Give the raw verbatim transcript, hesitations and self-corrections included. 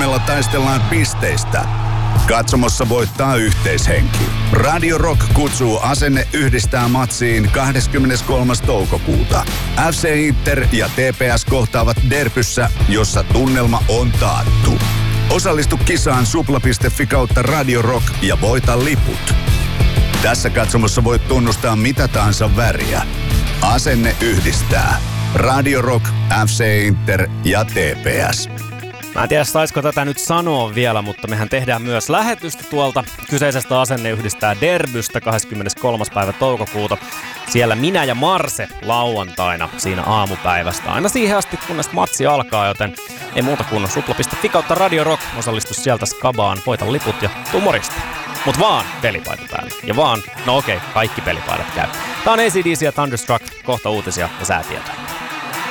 Suomella taistellaan pisteistä. Katsomossa voittaa yhteishenki. Radio Rock kutsuu Asenne yhdistää matsiin kahdeskymmeneskolmas toukokuuta. F C Inter ja T P S kohtaavat derbyssä, jossa tunnelma on taattu. Osallistu kisaan supla piste fi kautta Radio Rock ja voita liput. Tässä katsomossa voit tunnustaa mitä tahansa väriä. Asenne yhdistää. Radio Rock, F C Inter ja T P S. Mä en tiedä, saisiko tätä nyt sanoa vielä, mutta mehän tehdään myös lähetystä tuolta kyseisestä Asenne yhdistää derbystä kahdeskymmeneskolmas päivä toukokuuta. Siellä minä ja Marse lauantaina siinä aamupäivästä. Aina siihen asti, kunnes matsi alkaa, joten ei muuta kuin supla piste fi kautta Radio Rock. Osallistu sieltä skabaan, voita liput ja tuu morista. Mut vaan pelipaita päällä. Ja vaan, no okei, kaikki pelipaidat käy. Tää on A C D C ja Thunderstruck, kohta uutisia ja säätietoja.